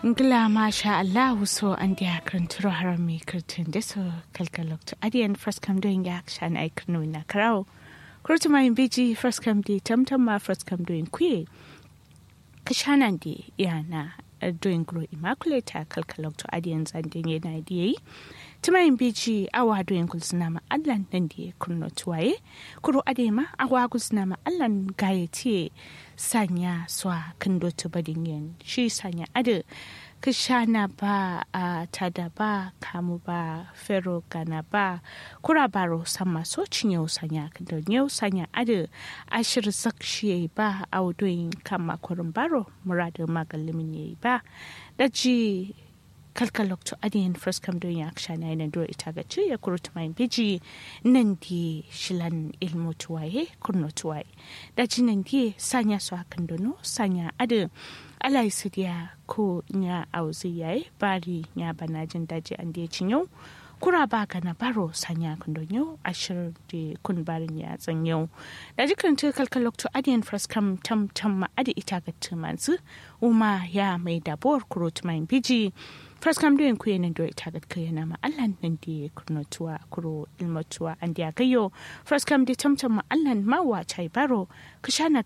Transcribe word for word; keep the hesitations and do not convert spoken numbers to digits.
Ngla masha Allah so an dia kranturo harami kurtin deso kalkalok to adian first come doing yak shan I knu na krao kurtu mai biji first come di tamtam ma first come doing qui kashanan di yana doing grow immaculate kalkalok to adian zandin yana di tumayin biji awa doing kulsna ma allan nan di kunno tuwaye kuro adema awa kulsna ma allan gayeti sanya swa kando to badin yen shi sanya ade kishana ba a tada ba kamu ba fero gana ba kura baro sama so cinye sanya kando nyau sanya ade ashir zakshi ba audoyin kama kurun baro muradu magalimin ba daji kalkalok to adiyan first come doing action na yana do ita ga ce ya kurutu mai biji nan di shilan ilmu tuwaye kurno tuwaye da jinan di sanya su hakan dono sanya adu alai sidiya ko nya auzi yayi bari nya banajin daji an di cinyo kura ba na baro sanya kan donyo ashir di kun barin ya tsanyo da jikan ta kalkalok to adiyan first come tam tam ma adi ita ga tumansu uma ya mai dabor kurutu mai biji first come doing kuyen and do it target kayana ma allan nan di kurnotuwa kuro ilmatuwa and ya gayo first come di tamtam ma allan ma wa chai baro kashana